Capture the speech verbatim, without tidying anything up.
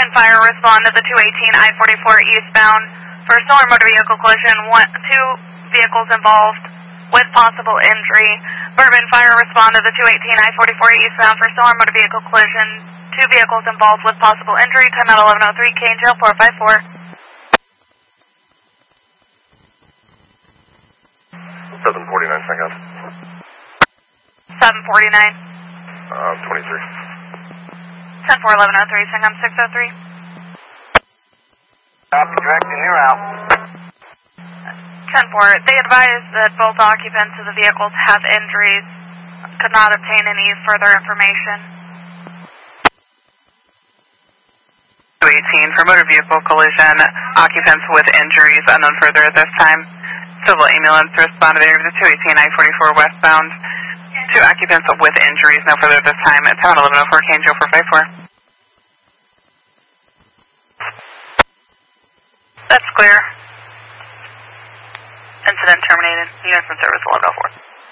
and fire respond to the two eighteen I forty-four eastbound for a stolen motor vehicle collision. One, two vehicles involved with possible injury. Bourbon fire respond to the two eighteen I forty-four eastbound for stolen motor vehicle collision. Two vehicles involved with possible injury. Time out eleven oh three, K and J four five four. seven forty-nine, second. seven forty-nine. Uh, twenty-three. ten four eleven oh three, Sangam six oh three. Copy, directing, you're out. ten four, they advise that both occupants of the vehicles have injuries, could not obtain any further information. two eighteen for motor vehicle collision, occupants with injuries unknown further at this time. Civil ambulance responded to the two eighteen I forty-four westbound. Two occupants with injuries no further at this time at ten eleven oh four, K and J four five four. That's clear. Incident terminated. Units in service eleven oh four.